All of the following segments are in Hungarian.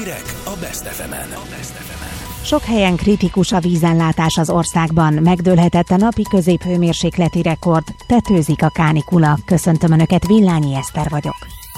Hírek a Best FM-en. Sok helyen kritikus a vízellátás az országban. Megdőlhetett a napi középhőmérsékleti rekord. Tetőzik a kánikula. Köszöntöm Önöket, Villányi Eszter vagyok.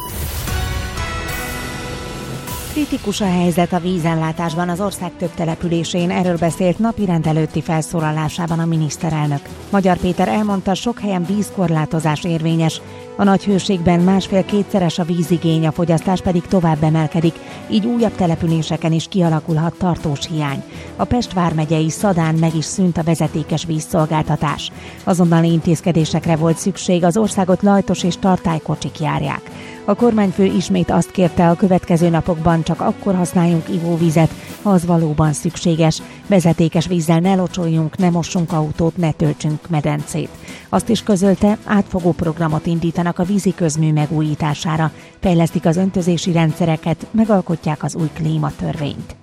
Kritikus a helyzet a vízellátásban az ország több településén, erről beszélt napirend előtti felszólalásában a miniszterelnök. Magyar Péter elmondta, sok helyen vízkorlátozás érvényes. A nagy hőségben másfél-kétszeres a vízigény, a fogyasztás pedig tovább emelkedik, így újabb településeken is kialakulhat tartós hiány. A Pest vármegyei Szadán meg is szűnt a vezetékes vízszolgáltatás. Azonnali intézkedésekre volt szükség, az országot lajtos és tartálykocsik járják. A kormányfő ismét azt kérte, a következő napokban csak akkor használjunk ivóvizet, ha az valóban szükséges. Vezetékes vízzel ne locsoljunk, ne mossunk autót, ne töltsünk medencét. Azt is közölte, átfogó programot indítanak a vízi közmű megújítására, fejlesztik az öntözési rendszereket, megalkotják az új klímatörvényt.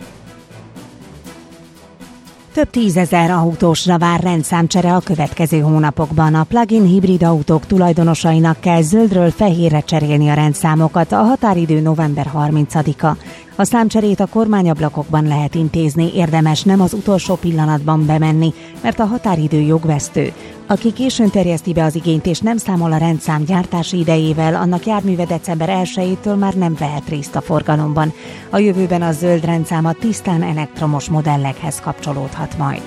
Több 10 000 autósra vár rendszámcsere a következő hónapokban. A plug-in hibrid autók tulajdonosainak kell zöldről fehérre cserélni a rendszámokat, a határidő november 30-a. A számcserét a kormányablakokban lehet intézni, érdemes nem az utolsó pillanatban bemenni, mert a határidő jogvesztő. Aki későn terjeszti be az igényt és nem számol a rendszám gyártási idejével, annak járműve december 1-től már nem vehet részt a forgalomban. A jövőben a zöld rendszám a tisztán elektromos modellekhez kapcsolódhat majd.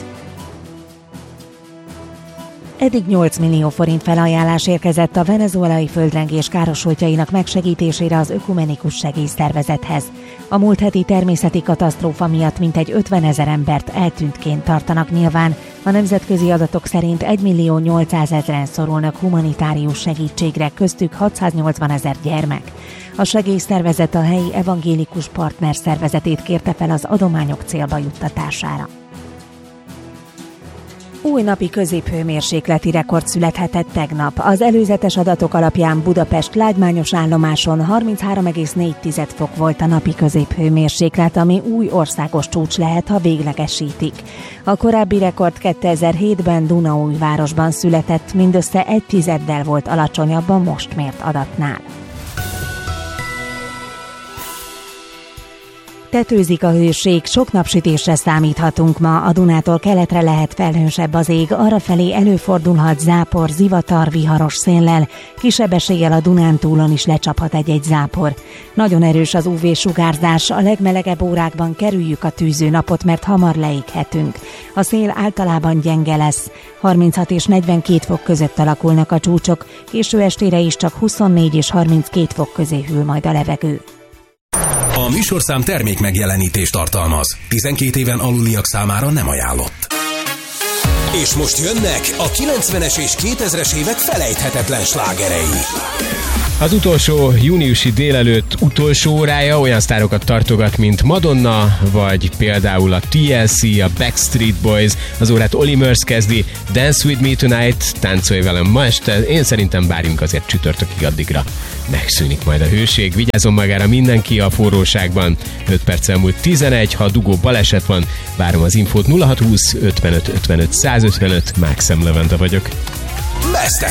Eddig 8 millió forint felajánlás érkezett a venezuelai földrengés károsultjainak megsegítésére az Ökumenikus Segélyszervezethez. A múlt heti természeti katasztrófa miatt mintegy 50 000 embert eltűntként tartanak nyilván. A nemzetközi adatok szerint 1.800.000-en szorulnak humanitárius segítségre, köztük 680 000 gyermek. A segélyszervezet a helyi evangélikus partner szervezetét kérte fel az adományok célba juttatására. Új napi középhőmérsékleti rekord születhetett tegnap. Az előzetes adatok alapján Budapest lágymányos állomáson 33,4 fok volt a napi középhőmérséklet, ami új országos csúcs lehet, ha véglegesítik. A korábbi rekord 2007-ben Dunaújvárosban született, mindössze 1/10 volt alacsonyabb a most mért adatnál. Tetőzik a hőség, sok napsütésre számíthatunk ma, a Dunától keletre lehet felhősebb az ég, arrafelé előfordulhat zápor, zivatar, viharos széllel, kisebb eséllyel a Dunántúlon is lecsaphat egy-egy zápor. Nagyon erős az UV-sugárzás, a legmelegebb órákban kerüljük a tűző napot, mert hamar leéghetünk. A szél általában gyenge lesz, 36 és 42 fok között alakulnak a csúcsok, késő estére is csak 24 és 32 fok közé hűl majd a levegő. A műsorszám termék megjelenítést tartalmaz. 12 éven aluliak számára nem ajánlott. És most jönnek a 90-es és 2000-es évek felejthetetlen slágerei. Az utolsó júniusi délelőtt utolsó órája olyan sztárokat tartogat, mint Madonna, vagy például a TLC, a Backstreet Boys. Az órát Oli Murs kezdi, Dance With Me Tonight, táncolj velem ma este. Én szerintem várjunk azért csütörtökig, addigra megszűnik majd a hőség. Vigyázzon magára mindenki a forróságban. 5 perc elmúlt 11, ha dugó baleset van, várom az infót. 0620 55 55 155, Mákszem Levente vagyok. Best